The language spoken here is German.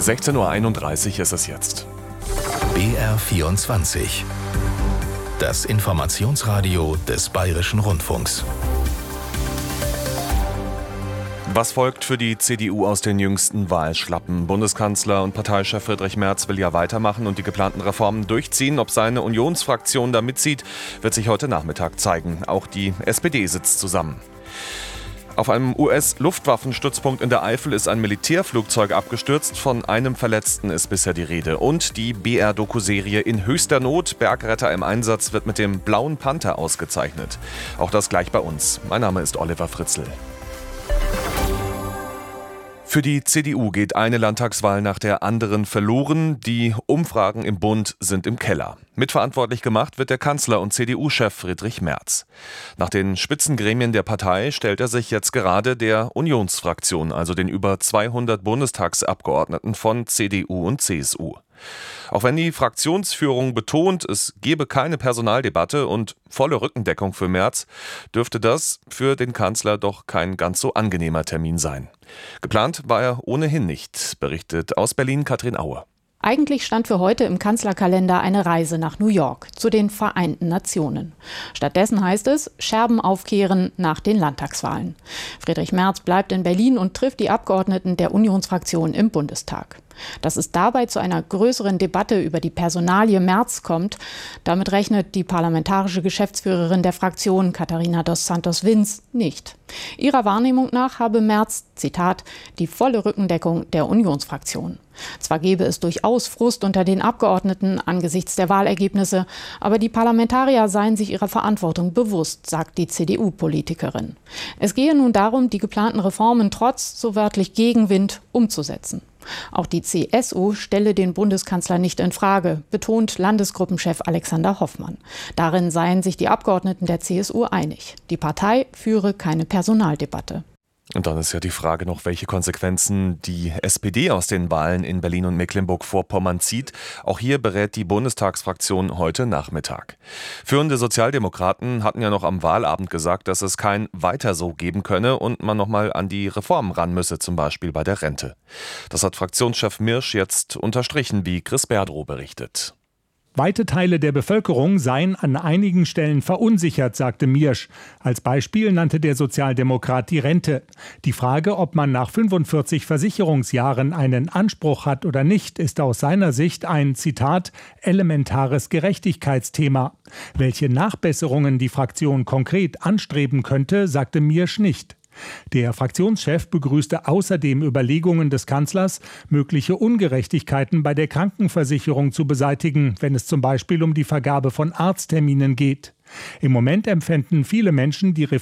16:31 Uhr ist es jetzt. BR24. Das Informationsradio des Bayerischen Rundfunks. Was folgt für die CDU aus den jüngsten Wahlschlappen? Bundeskanzler und Parteichef Friedrich Merz will ja weitermachen und die geplanten Reformen durchziehen. Ob seine Unionsfraktion da mitzieht, wird sich heute Nachmittag zeigen. Auch die SPD sitzt zusammen. Auf einem US-Luftwaffenstützpunkt in der Eifel ist ein Militärflugzeug abgestürzt. Von einem Verletzten ist bisher die Rede. Und die BR-Doku-Serie In höchster Not, Bergretter im Einsatz, wird mit dem Blauen Panther ausgezeichnet. Auch das gleich bei uns. Mein Name ist Oliver Fritzl. Für die CDU geht eine Landtagswahl nach der anderen verloren. Die Umfragen im Bund sind im Keller. Mitverantwortlich gemacht wird der Kanzler und CDU-Chef Friedrich Merz. Nach den Spitzengremien der Partei stellt er sich jetzt gerade der Unionsfraktion, also den über 200 Bundestagsabgeordneten von CDU und CSU. Auch wenn die Fraktionsführung betont, es gebe keine Personaldebatte und volle Rückendeckung für Merz, dürfte das für den Kanzler doch kein ganz so angenehmer Termin sein. Geplant war er ohnehin nicht, berichtet aus Berlin Katrin Aue. Eigentlich stand für heute im Kanzlerkalender eine Reise nach New York, zu den Vereinten Nationen. Stattdessen heißt es, Scherben aufkehren nach den Landtagswahlen. Friedrich Merz bleibt in Berlin und trifft die Abgeordneten der Unionsfraktion im Bundestag. Dass es dabei zu einer größeren Debatte über die Personalie Merz kommt, damit rechnet die parlamentarische Geschäftsführerin der Fraktion, Katharina dos Santos-Wins, nicht. Ihrer Wahrnehmung nach habe Merz, Zitat, die volle Rückendeckung der Unionsfraktion. Zwar gebe es durchaus Frust unter den Abgeordneten angesichts der Wahlergebnisse, aber die Parlamentarier seien sich ihrer Verantwortung bewusst, sagt die CDU-Politikerin. Es gehe nun darum, die geplanten Reformen trotz, so wörtlich, Gegenwind umzusetzen. Auch die CSU stelle den Bundeskanzler nicht in Frage, betont Landesgruppenchef Alexander Hoffmann. Darin seien sich die Abgeordneten der CSU einig. Die Partei führe keine Personaldebatte. Und dann ist ja die Frage noch, welche Konsequenzen die SPD aus den Wahlen in Berlin und Mecklenburg-Vorpommern zieht. Auch hier berät die Bundestagsfraktion heute Nachmittag. Führende Sozialdemokraten hatten ja noch am Wahlabend gesagt, dass es kein Weiter so geben könne und man nochmal an die Reformen ran müsse, zum Beispiel bei der Rente. Das hat Fraktionschef Mirsch jetzt unterstrichen, wie Chris Berdrow berichtet. Weite Teile der Bevölkerung seien an einigen Stellen verunsichert, sagte Mirsch. Als Beispiel nannte der Sozialdemokrat die Rente. Die Frage, ob man nach 45 Versicherungsjahren einen Anspruch hat oder nicht, ist aus seiner Sicht ein, Zitat, elementares Gerechtigkeitsthema. Welche Nachbesserungen die Fraktion konkret anstreben könnte, sagte Mirsch nicht. Der Fraktionschef begrüßte außerdem Überlegungen des Kanzlers, mögliche Ungerechtigkeiten bei der Krankenversicherung zu beseitigen, wenn es zum Beispiel um die Vergabe von Arztterminen geht. Im Moment empfänden viele Menschen die